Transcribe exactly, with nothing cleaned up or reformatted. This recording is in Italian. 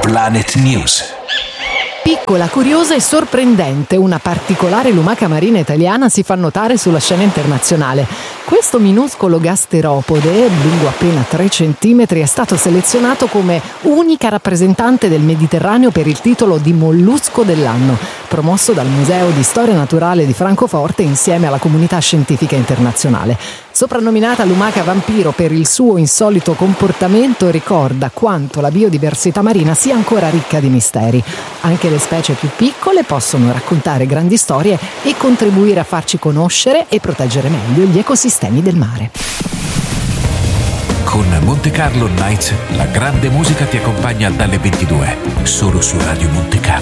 Planet News. Piccola, curiosa e sorprendente, una particolare lumaca marina italiana si fa notare sulla scena internazionale. Questo minuscolo gasteropode, lungo appena tre centimetri, è stato selezionato come unica rappresentante del Mediterraneo per il titolo di mollusco dell'anno, promosso dal Museo di Storia Naturale di Francoforte insieme alla comunità scientifica internazionale. Soprannominata lumaca vampiro per il suo insolito comportamento, ricorda quanto la biodiversità marina sia ancora ricca di misteri. Anche le specie più piccole possono raccontare grandi storie e contribuire a farci conoscere e proteggere meglio gli ecosistemi del mare. Con Monte Carlo Nights, la grande musica ti accompagna dalle ventidue, solo su Radio Monte Carlo.